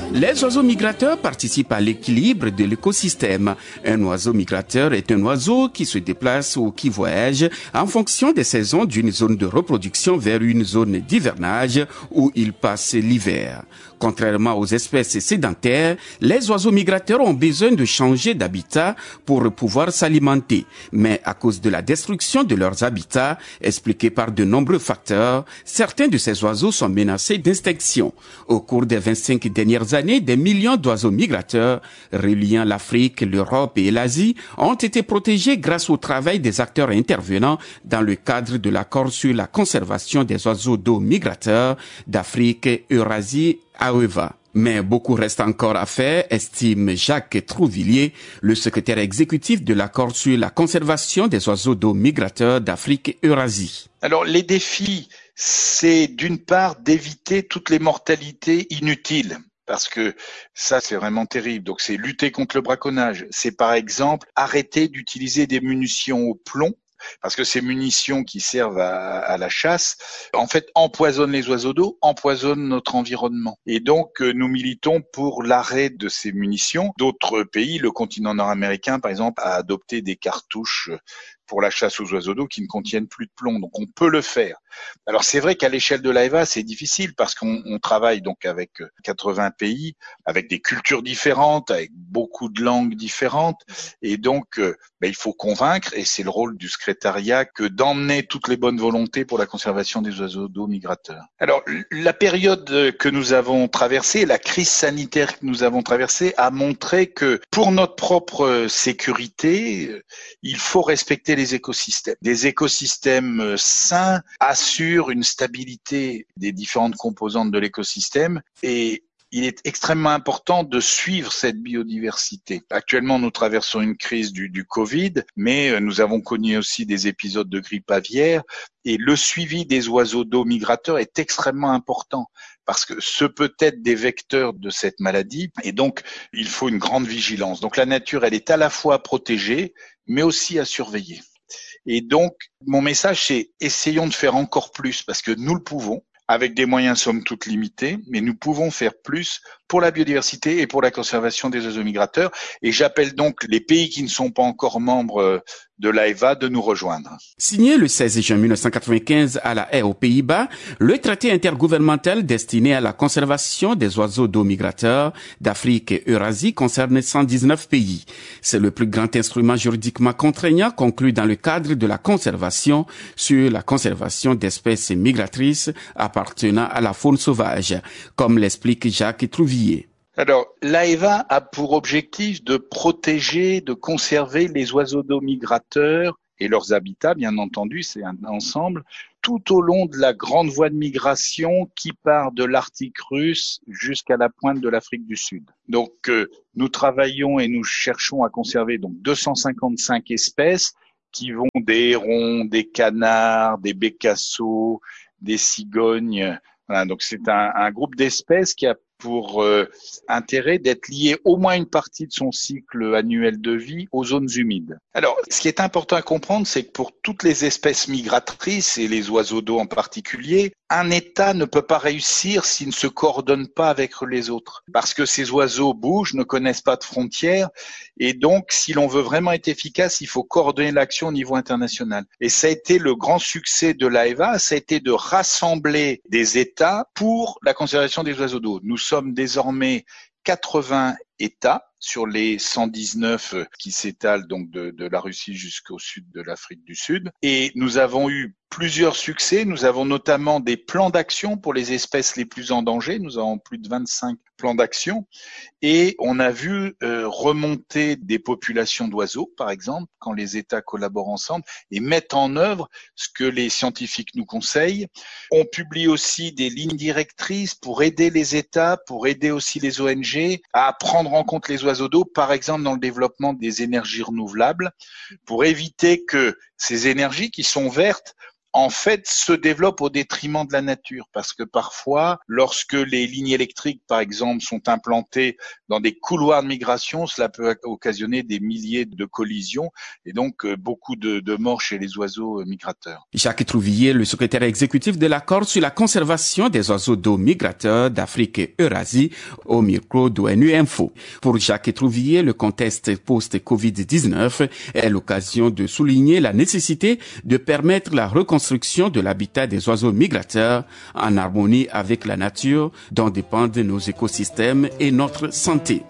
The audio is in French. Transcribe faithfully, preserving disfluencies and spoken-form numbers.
Les oiseaux migrateurs participent à l'équilibre de l'écosystème. Un oiseau migrateur est un oiseau qui se déplace ou qui voyage en fonction des saisons d'une zone de reproduction vers une zone d'hivernage où il passe l'hiver. Contrairement aux espèces sédentaires, les oiseaux migrateurs ont besoin de changer d'habitat pour pouvoir s'alimenter. Mais à cause de la destruction de leurs habitats, expliquée par de nombreux facteurs, certains de ces oiseaux sont menacés d'extinction. Au cours des vingt-cinq dernières années, des millions d'oiseaux migrateurs reliant l'Afrique, l'Europe et l'Asie ont été protégés grâce au travail des acteurs intervenants dans le cadre de l'accord sur la conservation des oiseaux d'eau migrateurs d'Afrique, Eurasie, A E V A. Mais beaucoup reste encore à faire, estime Jacques Trouvillier, le secrétaire exécutif de l'accord sur la conservation des oiseaux d'eau migrateurs d'Afrique et Eurasie. Alors, les défis, c'est d'une part d'éviter toutes les mortalités inutiles. Parce que ça, c'est vraiment terrible. Donc, c'est lutter contre le braconnage. C'est par exemple arrêter d'utiliser des munitions au plomb. Parce que ces munitions qui servent à, à la chasse, en fait, empoisonnent les oiseaux d'eau, empoisonnent notre environnement. Et donc, nous militons pour l'arrêt de ces munitions. D'autres pays, le continent nord-américain, par exemple, a adopté des cartouches pour la chasse aux oiseaux d'eau qui ne contiennent plus de plomb. Donc, on peut le faire. Alors, c'est vrai qu'à l'échelle de l'A E V A, c'est difficile parce qu'on on travaille donc avec quatre-vingts pays, avec des cultures différentes, avec beaucoup de langues différentes. Et donc, euh, ben, il faut convaincre, et c'est le rôle du secrétariat, que d'emmener toutes les bonnes volontés pour la conservation des oiseaux d'eau migrateurs. Alors, la période que nous avons traversée, la crise sanitaire que nous avons traversée, a montré que pour notre propre sécurité, il faut respecter les écosystèmes. Des écosystèmes sains assurent une stabilité des différentes composantes de l'écosystème et il est extrêmement important de suivre cette biodiversité. Actuellement, nous traversons une crise du, du Covid, mais nous avons connu aussi des épisodes de grippe aviaire et le suivi des oiseaux d'eau migrateurs est extrêmement important parce que ce peut être des vecteurs de cette maladie et donc il faut une grande vigilance. Donc la nature, elle est à la fois protégée, mais aussi à surveiller. Et donc, mon message, c'est essayons de faire encore plus parce que nous le pouvons, avec des moyens somme toute limités, mais nous pouvons faire plus pour la biodiversité et pour la conservation des oiseaux migrateurs. Et j'appelle donc les pays qui ne sont pas encore membres de l'A E V A de nous rejoindre. Signé le seize juin mille neuf cent quatre-vingt-quinze à La Haye aux Pays-Bas, le traité intergouvernemental destiné à la conservation des oiseaux d'eau migrateurs d'Afrique et Eurasie concerne cent dix-neuf pays. C'est le plus grand instrument juridiquement contraignant conclu dans le cadre de la conservation sur la conservation d'espèces migratrices appartenant à la faune sauvage, comme l'explique Jacques Trouvillier. Alors, l'A E V A a pour objectif de protéger, de conserver les oiseaux d'eau migrateurs et leurs habitats, bien entendu, c'est un ensemble, tout au long de la grande voie de migration qui part de l'Arctique russe jusqu'à la pointe de l'Afrique du Sud. Donc, euh, nous travaillons et nous cherchons à conserver donc deux cent cinquante-cinq espèces qui vont des hérons, des canards, des bécassos, des cigognes. Voilà, donc c'est un, un groupe d'espèces qui a pour euh, intérêt d'être lié au moins une partie de son cycle annuel de vie aux zones humides. Alors, ce qui est important à comprendre, c'est que pour toutes les espèces migratrices, et les oiseaux d'eau en particulier, un État ne peut pas réussir s'il ne se coordonne pas avec les autres. Parce que ces oiseaux bougent, ne connaissent pas de frontières, et donc, si l'on veut vraiment être efficace, il faut coordonner l'action au niveau international. Et ça a été le grand succès de l'A E V A, ça a été de rassembler des États pour la conservation des oiseaux d'eau. Nous sommes désormais quatre-vingts États sur les cent dix-neuf qui s'étalent donc de, de la Russie jusqu'au sud de l'Afrique du Sud. Et nous avons eu plusieurs succès. Nous avons notamment des plans d'action pour les espèces les plus en danger. Nous avons plus de vingt-cinq plans d'action. Et on a vu euh, remonter des populations d'oiseaux, par exemple, quand les États collaborent ensemble et mettent en œuvre ce que les scientifiques nous conseillent. On publie aussi des lignes directrices pour aider les États, pour aider aussi les O N G à prendre en compte les oiseaux d'eau, par exemple dans le développement des énergies renouvelables, pour éviter que ces énergies qui sont vertes en fait, se développe au détriment de la nature. Parce que parfois, lorsque les lignes électriques, par exemple, sont implantées dans des couloirs de migration, cela peut occasionner des milliers de collisions et donc euh, beaucoup de, de morts chez les oiseaux migrateurs. Jacques Trouvillier, le secrétaire exécutif de l'accord sur la conservation des oiseaux d'eau migrateurs d'Afrique et Eurasie, au micro d'ONU Info. Pour Jacques Trouvillier, le contexte post-covid dix-neuf est l'occasion de souligner la nécessité de permettre la reconstruction de l'habitat des oiseaux migrateurs en harmonie avec la nature dont dépendent nos écosystèmes et notre santé.